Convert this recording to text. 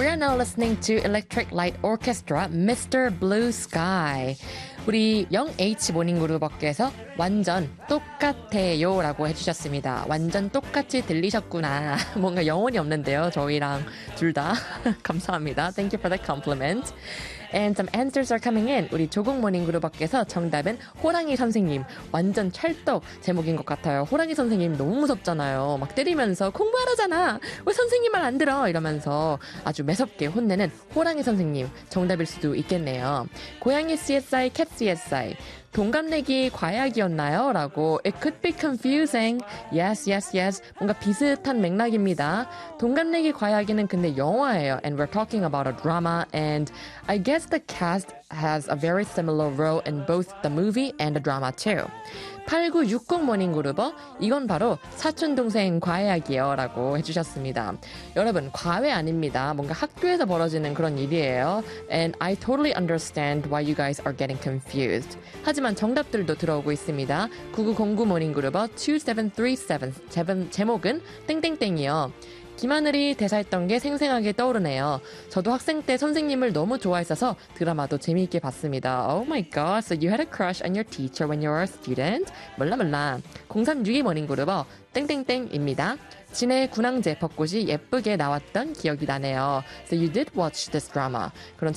We are now listening to Electric Light Orchestra, Mr. Blue Sky. 우리 0H 모닝그룹업계에서 완전 똑같아요 라고 해주셨습니다. 완전 똑같이 들리셨구나. 뭔가 영혼이 없는데요. 저희랑 둘 다. 감사합니다. Thank you for the compliment. And some answers are coming in. 우리 조국 모닝그룹업계에서 정답은 호랑이 선생님. 완전 찰떡 제목인 것 같아요. 호랑이 선생님 너무 무섭잖아요. 막 때리면서 공부하라잖아. 왜 선생님 말 안 들어? 이러면서 아주 매섭게 혼내는 호랑이 선생님. 정답일 수도 있겠네요. 고양이 CSI, cat CSI. 동갑내기 과약이었나요? 라고 It could be confusing. Yes, yes, yes. 뭔가 비슷한 맥락입니다. 동갑내기 과약이는 근데 영화예요. And we're talking about a drama. And I guess the cast has a very similar role in both the movie and the drama too. 8960 모닝그룹어 이건 바로 사촌동생 과외학이요 라고 해주셨습니다. 여러분 과외 아닙니다. 뭔가 학교에서 벌어지는 그런 일이에요. And I totally understand why you guys are getting confused. 하지만 정답들도 들어오고 있습니다. 9909 모닝그룹어 2737 제목은 땡땡땡이요. 김하늘이 대사했던 게 생생하게 떠오르네요. 저도 학생 때 선생님을 너무 좋아했어서 드라마도 재미있게 봤습니다. Oh my god, so you had a crush on your teacher when you were a student? 몰라. 0362 모닝그룹어 땡땡땡입니다. 진의 군항제 벚꽃이 예쁘게 나왔던 기억이 나네요. So you did watch this drama. 그런